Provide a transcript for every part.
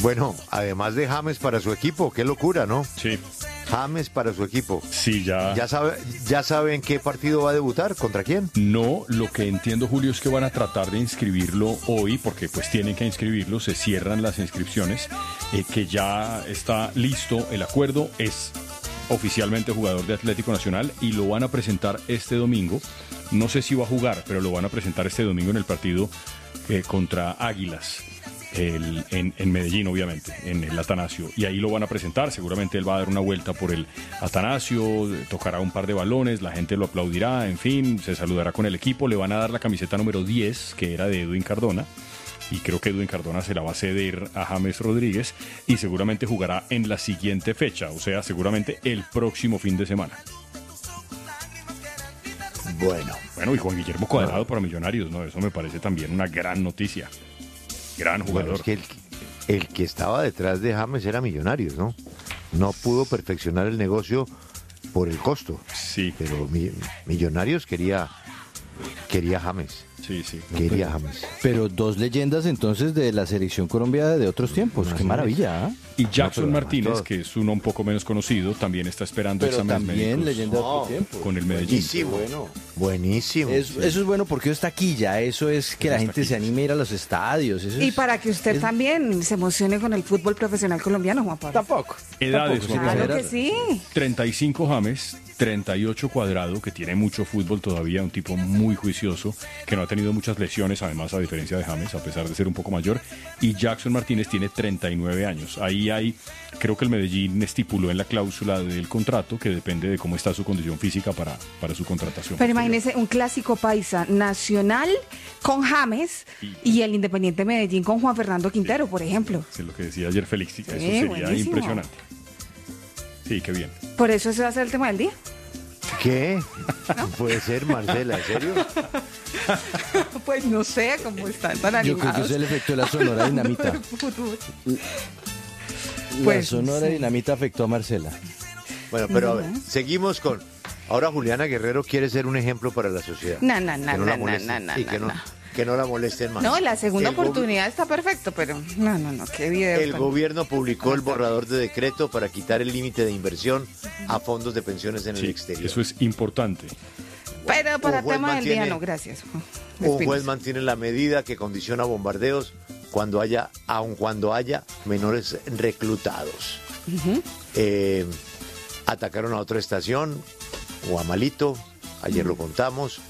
Bueno, además de James para su equipo, qué locura, ¿no? Sí. James para su equipo. Sí, ya. ¿Ya sabe en qué partido va a debutar? ¿Contra quién? No, lo que entiendo, Julio, es que van a tratar de inscribirlo hoy, porque pues tienen que inscribirlo, se cierran las inscripciones, que ya está listo el acuerdo, es oficialmente jugador de Atlético Nacional y lo van a presentar este domingo. No sé si va a jugar, pero lo van a presentar este domingo en el partido contra Águilas. En Medellín, obviamente, en el Atanasio, y ahí lo van a presentar. Seguramente él va a dar una vuelta por el Atanasio, tocará un par de balones, la gente lo aplaudirá, en fin, se saludará con el equipo, le van a dar la camiseta número 10, que era de Edwin Cardona, y creo que Edwin Cardona se la va a ceder a James Rodríguez, y seguramente jugará en la siguiente fecha, o sea, seguramente el próximo fin de semana. Bueno, y Juan Guillermo Cuadrado para Millonarios, ¿no? Eso me parece también una gran noticia. Gran jugador. Bueno, es que el que estaba detrás de James era Millonarios, ¿no? No pudo perfeccionar el negocio por el costo. Sí. Pero Millonarios quería James. Sí. Quería James. Pero dos leyendas entonces de la selección Colombia de otros tiempos. Qué maravilla, ¿eh? Y Jackson Martínez, que es uno un poco menos conocido, también está esperando exámenes médicos. Leyenda de otro tiempo. Con el Medellín. Buenísimo. Eso es bueno porque eso es taquilla, eso es que la gente se anime a ir a los estadios. Y para que usted también se emocione con el fútbol profesional colombiano, Juan Pablo. Tampoco. Edades, Juan Pablo. Claro que sí. 35 James, 38 Cuadrado, que tiene mucho fútbol todavía, un tipo muy juicioso, que no ha tenido muchas lesiones, además, a diferencia de James, a pesar de ser un poco mayor. Y Jackson Martínez tiene 39 años. Ahí creo que el Medellín estipuló en la cláusula del contrato que depende de cómo está su condición física para su contratación. Pero imagínese un clásico paisa, Nacional con James y el Independiente Medellín con Juan Fernando Quintero, por ejemplo. Es lo que decía ayer Félix, eso sería buenísimo. Impresionante. Sí, qué bien. Por eso ese va a ser el tema del día. ¿Qué? ¿No? Puede ser, Marcela, ¿en serio? Pues no sé cómo están tan Yo creo animados. que es el efecto de la Sonora Dinamita. La Sonora Dinamita afectó a Marcela. Bueno, pero a ver, seguimos con... Ahora Juliana Guerrero quiere ser un ejemplo para la sociedad. Que no la molesten más. No, la segunda oportunidad está perfecto, pero no, qué video. El gobierno publicó el borrador de decreto para quitar el límite de inversión a fondos de pensiones en el exterior. Eso es importante. Pero para tema del día no, gracias. Un juez mantiene la medida que condiciona bombardeos aun cuando haya menores reclutados. Atacaron a otra estación, Guamalito, ayer lo contamos,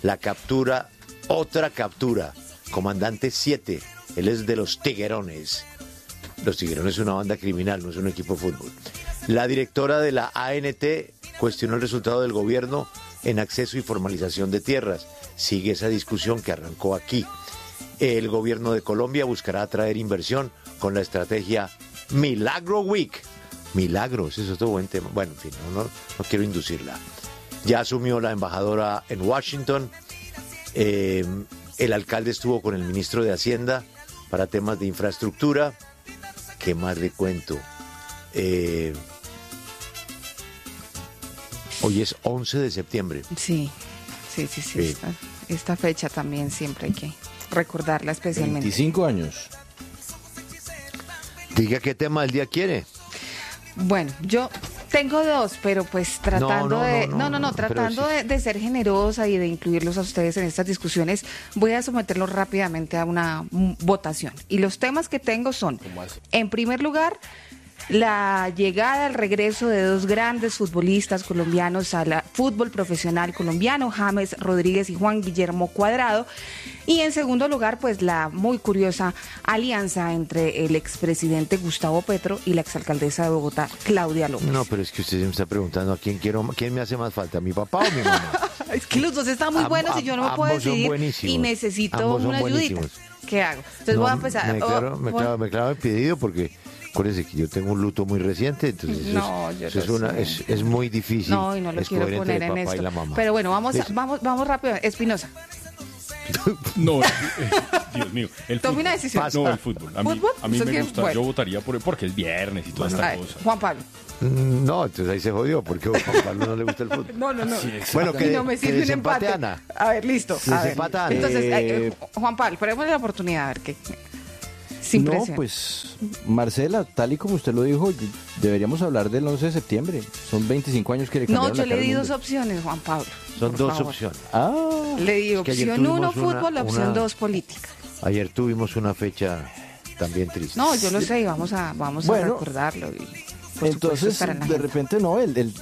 otra captura, comandante 7, él es de los Tiguerones. Los Tiguerones es una banda criminal, no es un equipo de fútbol. La directora de la ANT cuestionó el resultado del gobierno en acceso y formalización de tierras. Sigue esa discusión que arrancó aquí. El gobierno de Colombia buscará atraer inversión con la estrategia Milagro Week. Milagros, eso es otro buen tema. Bueno, en fin, no quiero inducirla. Ya asumió la embajadora en Washington. El alcalde estuvo con el ministro de Hacienda para temas de infraestructura. ¿Qué más le cuento? Hoy es 11 de septiembre. Sí. Esta fecha también siempre hay que recordarla especialmente. 25 años. Diga qué tema del día quiere. Bueno, yo tengo dos, pero pues tratando de ser generosa y de incluirlos a ustedes en estas discusiones, voy a someterlos rápidamente a una votación. Y los temas que tengo son, en primer lugar, la llegada, el regreso de dos grandes futbolistas colombianos al fútbol profesional colombiano, James Rodríguez y Juan Guillermo Cuadrado. Y en segundo lugar, pues la muy curiosa alianza entre el expresidente Gustavo Petro y la exalcaldesa de Bogotá, Claudia López. No, pero es que usted me está preguntando a quién me hace más falta, ¿mi papá o mi mamá? Es que los dos están muy buenos y yo no me puedo decidir y necesito una ayudita. ¿Qué hago? Entonces voy a empezar. Me clavo el pedido porque acuérdense que yo tengo un luto muy reciente, entonces es muy difícil. No, y no lo quiero poner en esto. Pero bueno, vamos rápido. Espinosa. No, Dios mío. Tome una decisión. No, el fútbol. A mí me gusta, yo votaría porque es viernes y toda esta cosa. Juan Pablo. No, entonces ahí se jodió, porque a Juan Pablo no le gusta el fútbol. No. Bueno, no me sirve un empate. Ana. A ver, listo. Desempata Ana. Entonces, Juan Pablo, ponemos la oportunidad, a ver qué. Sin No, presión. pues, Marcela, tal y como usted lo dijo, deberíamos hablar del 11 de septiembre. Son 25 años que le No, cambiaron yo la le cara al di mundo. dos opciones, Juan Pablo. Son por dos favor. opciones. Ah, Le di que ayer opción 1 tuvimos fútbol, opción una- 2 política. Ayer tuvimos una fecha también triste. No, yo lo sé y vamos a Bueno, recordarlo. Y, por supuesto, entonces, estará en la de agenda. repente no,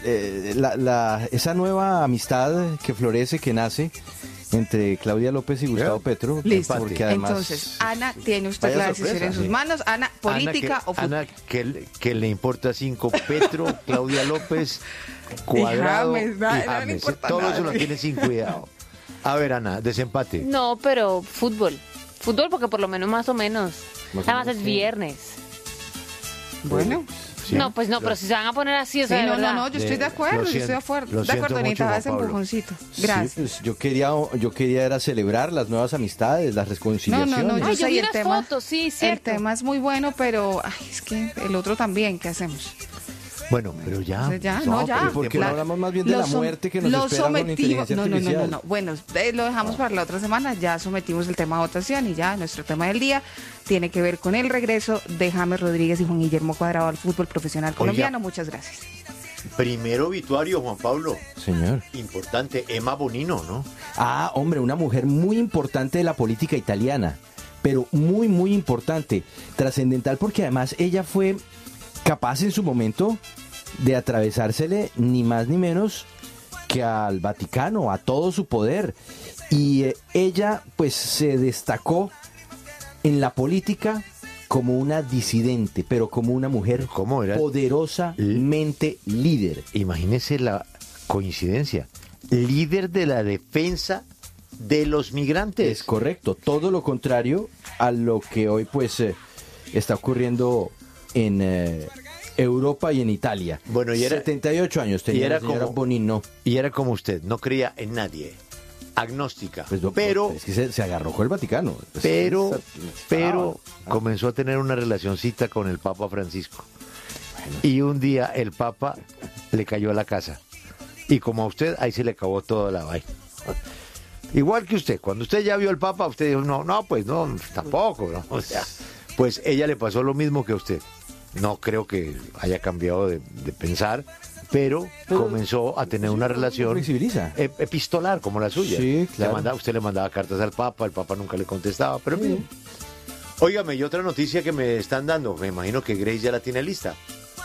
esa nueva amistad que florece, que nace entre Claudia López y Gustavo Petro, Listo. porque además... Entonces, Ana, tiene usted Vaya la decisión sorpresa, en sus sí. manos. Ana, política Ana, o fútbol. Ana, que le importa 5, Petro, Claudia López, Cuadrado James, y no le James. importa Todo nada. eso lo tiene sin cuidado. A ver, Ana, desempate. No, pero fútbol. Fútbol porque por lo menos más o menos. Más o Además menos, es sí. viernes. Bueno, Sí. No, pues no, pero si se van a poner así, o sí, sea, de no, verdad. yo estoy de acuerdo, Lo yo estoy de siento, acuerdo. lo De acuerdo, siento necesitaba mucho, ese Juan Pablo. empujoncito. Sí, Gracias. pues yo quería era celebrar las nuevas amistades, las reconciliaciones. No, yo Ay, sé, yo y vi el las tema- fotos, sí, El cierto. tema es muy bueno, pero ay, es que el otro también, ¿qué hacemos? Bueno, pero ya. Entonces ya, pues, no, ya. pero el ¿Por qué tiempo- no hablamos más bien de la muerte que nos lo espera con la inteligencia no, artificial? no. Bueno, lo dejamos para la otra semana. Ya sometimos el tema a votación y ya nuestro tema del día tiene que ver con el regreso de James Rodríguez y Juan Guillermo Cuadrado al fútbol profesional colombiano. Muchas gracias. Primero obituario, Juan Pablo. Señor. Importante, Emma Bonino, ¿no? Ah, hombre, una mujer muy importante de la política italiana, pero muy, muy importante, trascendental, porque además ella fue capaz en su momento de atravesársele ni más ni menos que al Vaticano, a todo su poder. Y ella pues se destacó en la política como una disidente, pero como una mujer ¿Cómo era? poderosamente líder. Imagínese la coincidencia. Líder de la defensa de los migrantes. Es correcto, todo lo contrario a lo que hoy pues está ocurriendo en Europa y en Italia. Bueno, y era- 78 años tenía y era la señora como- Bonino. Y era como usted, no creía en nadie. Agnóstica. Pues no, pero es que se agarró con el Vaticano. pero Ah. comenzó a tener una relacioncita con el Papa Francisco. Y un día el Papa le cayó a la casa. Y como a usted, ahí se le acabó toda la vaina. Igual que usted, cuando usted ya vio al Papa, usted dijo, no, pues no, tampoco, ¿no? O sea, pues ella le pasó lo mismo que a usted. No creo que haya cambiado de pensar, pero comenzó a tener una relación flexibiliza. epistolar como la suya. Sí, claro. Usted le mandaba cartas al Papa, el Papa nunca le contestaba, pero bien. Óigame, y otra noticia que me están dando, me imagino que Grace ya la tiene lista.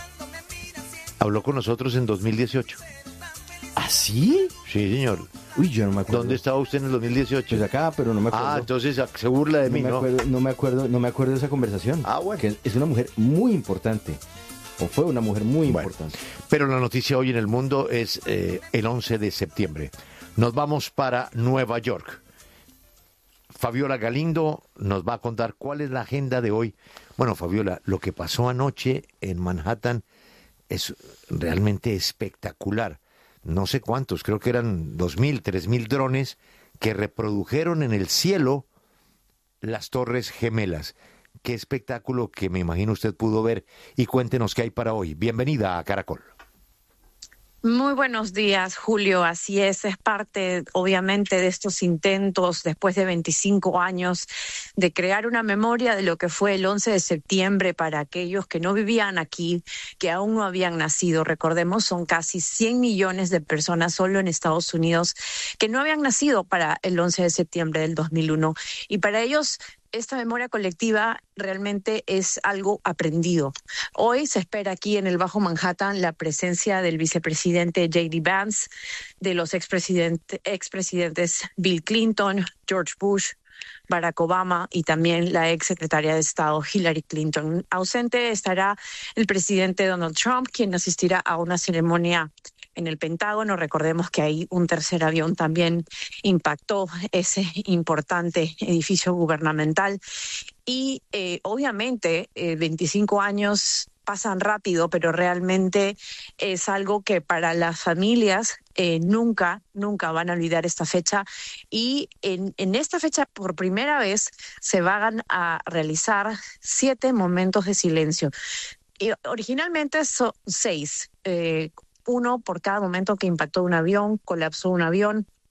Habló con nosotros en 2018. ¿Ah, sí? Sí, señor. Uy, yo no me acuerdo. ¿Dónde estaba usted en el 2018? Pues acá, pero no me acuerdo. Ah, entonces se burla de mí, ¿no? No me acuerdo de esa conversación. Ah, bueno. Que es una mujer muy importante. O fue una mujer muy Bueno, importante. pero la noticia hoy en el mundo es el 11 de septiembre. Nos vamos para Nueva York. Fabiola Galindo nos va a contar cuál es la agenda de hoy. Bueno, Fabiola, lo que pasó anoche en Manhattan es realmente espectacular. No sé cuántos, creo que eran 2.000, 3.000 drones que reprodujeron en el cielo las Torres Gemelas. Qué espectáculo que me imagino usted pudo ver. Y cuéntenos qué hay para hoy. Bienvenida a Caracol. Muy buenos días, Julio. Así es parte obviamente de estos intentos después de 25 años de crear una memoria de lo que fue el 11 de septiembre para aquellos que no vivían aquí, que aún no habían nacido. Recordemos, son casi 100 millones de personas solo en Estados Unidos que no habían nacido para el 11 de septiembre del 2001. Y para ellos esta memoria colectiva realmente es algo aprendido. Hoy se espera aquí en el Bajo Manhattan la presencia del vicepresidente J.D. Vance, de los expresidentes Bill Clinton, George Bush, Barack Obama y también la exsecretaria de Estado Hillary Clinton. Ausente estará el presidente Donald Trump, quien asistirá a una ceremonia en el Pentágono. Recordemos que ahí un tercer avión también impactó ese importante edificio gubernamental. Y obviamente 25 años pasan rápido, pero realmente es algo que para las familias nunca van a olvidar esta fecha. Y en esta fecha, por primera vez, se van a realizar 7 momentos de silencio. Y originalmente son 6, uno por cada momento que impactó un avión, colapsó un avión,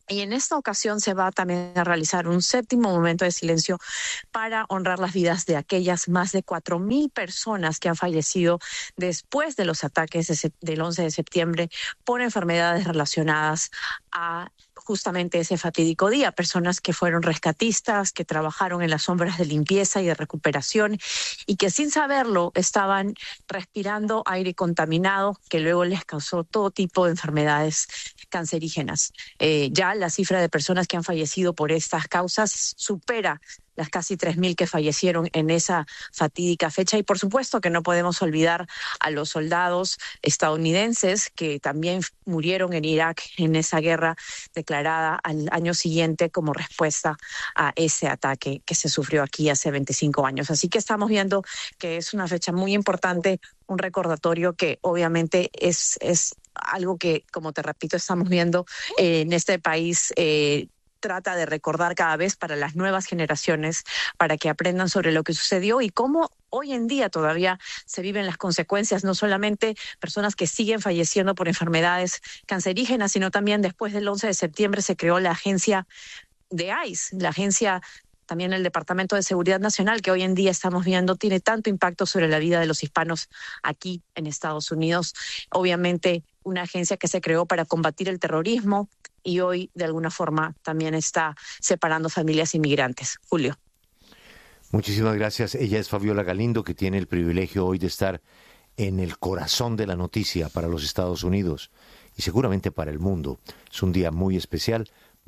Y en esta ocasión se va también a realizar un 7º momento de silencio para honrar las vidas de aquellas más de 4.000 personas que han fallecido después de los ataques del 11 de septiembre por enfermedades relacionadas a justamente ese fatídico día. Personas que fueron rescatistas, que trabajaron en las sombras de limpieza y de recuperación y que sin saberlo estaban respirando aire contaminado que luego les causó todo tipo de enfermedades cancerígenas. Ya la cifra de personas que han fallecido por estas causas supera las casi 3.000 que fallecieron en esa fatídica fecha. Y por supuesto que no podemos olvidar a los soldados estadounidenses que también murieron en Irak en esa guerra declarada al año siguiente como respuesta a ese ataque que se sufrió aquí hace 25 años. Así que estamos viendo que es una fecha muy importante, un recordatorio que obviamente es algo que, como te repito, estamos viendo en este país. Trata de recordar cada vez para las nuevas generaciones, para que aprendan sobre lo que sucedió y cómo hoy en día todavía se viven las consecuencias, no solamente personas que siguen falleciendo por enfermedades cancerígenas, sino también después del 11 de septiembre se creó la agencia de ICE, la agencia también el Departamento de Seguridad Nacional, que hoy en día estamos viendo tiene tanto impacto sobre la vida de los hispanos aquí en Estados Unidos. Obviamente una agencia que se creó para combatir el terrorismo y hoy de alguna forma también está separando familias inmigrantes. Julio. Muchísimas gracias. Ella es Fabiola Galindo, que tiene el privilegio hoy de estar en el corazón de la noticia para los Estados Unidos y seguramente para el mundo. Es un día muy especial,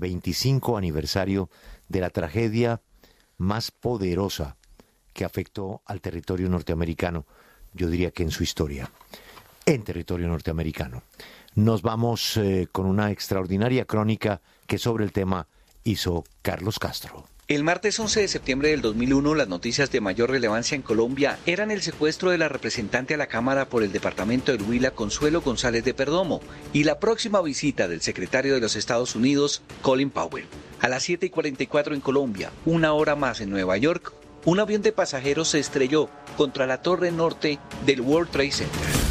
25 aniversario de la tragedia más poderosa que afectó al territorio norteamericano, yo diría que en su historia, en territorio norteamericano. Nos vamos con una extraordinaria crónica que sobre el tema hizo Carlos Castro. El martes 11 de septiembre del 2001, las noticias de mayor relevancia en Colombia eran el secuestro de la representante a la Cámara por el departamento del Huila, Consuelo González de Perdomo, y la próxima visita del secretario de los Estados Unidos, Colin Powell. A las 7:44 en Colombia, 1 hora más en Nueva York, un avión de pasajeros se estrelló contra la torre norte del World Trade Center.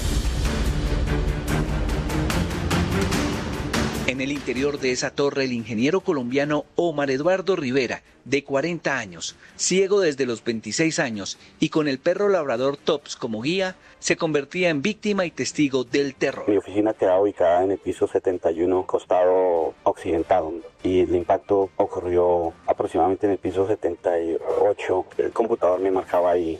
En el interior de esa torre, el ingeniero colombiano Omar Eduardo Rivera, de 40 años, ciego desde los 26 años y con el perro labrador Tops como guía, se convertía en víctima y testigo del terror. Mi oficina quedaba ubicada en el piso 71, costado occidental, y el impacto ocurrió aproximadamente en el piso 78. El computador me marcaba ahí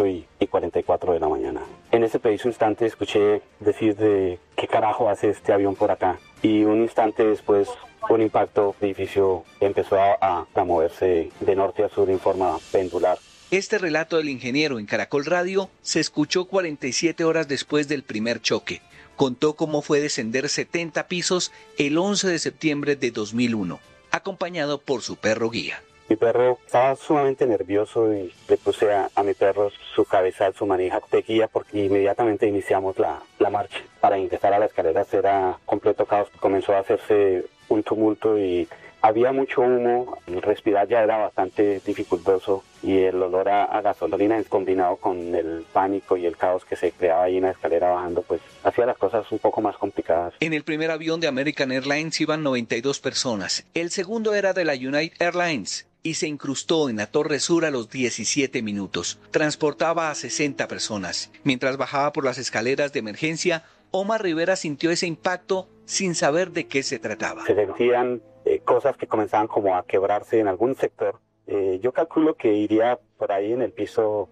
8:44 de la mañana. En ese preciso instante escuché decir de qué carajo hace este avión por acá, y un instante después un impacto, el edificio empezó a moverse de norte a sur en forma pendular. Este relato del ingeniero en Caracol Radio se escuchó 47 horas después del primer choque. Contó cómo fue descender 70 pisos el 11 de septiembre de 2001, acompañado por su perro guía. Mi perro estaba sumamente nervioso y le puse a mi perro su cabezal, su manija de guía, porque inmediatamente iniciamos la marcha. Para ingresar a las escaleras era completo caos. Comenzó a hacerse un tumulto y había mucho humo. Respirar ya era bastante dificultoso y el olor a gasolina combinado con el pánico y el caos que se creaba ahí en la escalera bajando, pues hacía las cosas un poco más complicadas. En el primer avión de American Airlines iban 92 personas. El segundo era de la United Airlines y se incrustó en la Torre Sur a los 17 minutos. Transportaba a 60 personas. Mientras bajaba por las escaleras de emergencia, Omar Rivera sintió ese impacto sin saber de qué se trataba. Se sentían cosas que comenzaban como a quebrarse en algún sector. Yo calculo que iría por ahí en el piso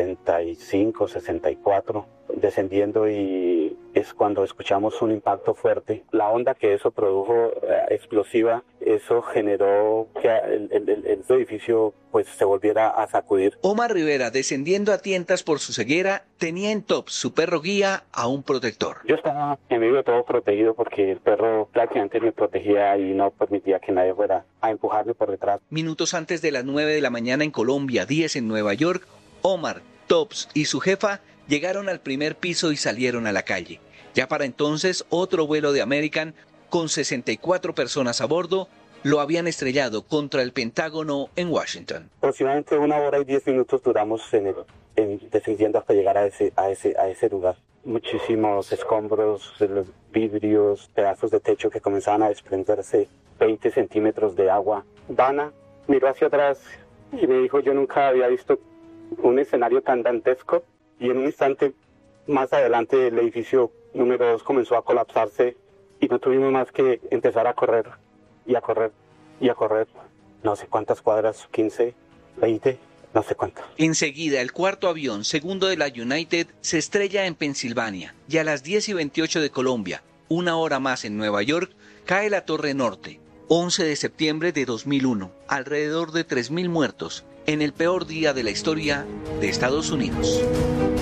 65, 64, descendiendo, y es cuando escuchamos un impacto fuerte. La onda que eso produjo, explosiva, eso generó que el edificio pues se volviera a sacudir. Omar Rivera, descendiendo a tientas por su ceguera, tenía en Tops, su perro guía, a un protector. Yo estaba en medio de todo protegido porque el perro prácticamente me protegía y no permitía que nadie fuera a empujarme por detrás. Minutos antes de las 9 de la mañana en Colombia, 10 en Nueva York, Omar, Tops y su jefa llegaron al primer piso y salieron a la calle. Ya para entonces, otro vuelo de American, con 64 personas a bordo, lo habían estrellado contra el Pentágono en Washington. Aproximadamente 1 hora y 10 minutos duramos descendiendo hasta llegar a ese lugar. Muchísimos escombros, vidrios, pedazos de techo que comenzaban a desprenderse 20 centímetros de agua. Dana miró hacia atrás y me dijo, yo nunca había visto un escenario tan dantesco, y en un instante más adelante el edificio número 2 comenzó a colapsarse y no tuvimos más que empezar a correr y a correr y a correr. No sé cuántas cuadras, 15, 20, no sé cuánto. Enseguida, el cuarto avión, segundo de la United, se estrella en Pensilvania, y a las 10:28 de Colombia, 1 hora más en Nueva York, cae la Torre Norte. 11 de septiembre de 2001, alrededor de 3.000 muertos, en el peor día de la historia de Estados Unidos.